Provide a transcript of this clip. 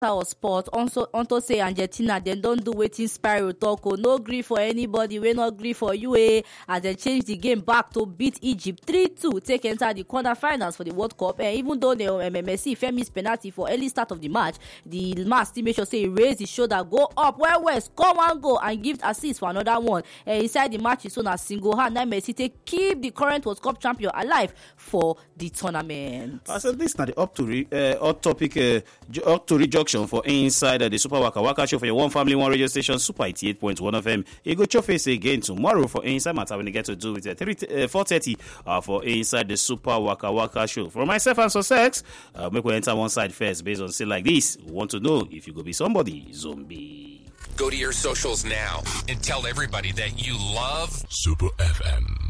of sport also unto say Argentina dem don do wetin Spyro talk o, no gree for anybody wey no gree for you as dem change the game back to beat Egypt 3-2 take enter the quarter-finals for the World Cup. Even though the Messi fair miss penalty for early start of the match still make sure say he raise his shoulder, go up well, score one goal and give assist for another one. Inside the match, so na single hand na Messi take keep the current World Cup champion alive for the tournament. So this na the up to junction for inside the Super Waka Waka show for your one family, one radio station, Super 88.1 FM. You go chop face again tomorrow for inside matter when you get to do with 4:30 for inside the Super Waka Waka show. For myself and Sussex, make we enter one side first based on say like this. We want to know if you go be somebody zombie. Go to your socials now and tell everybody that you love Super FM.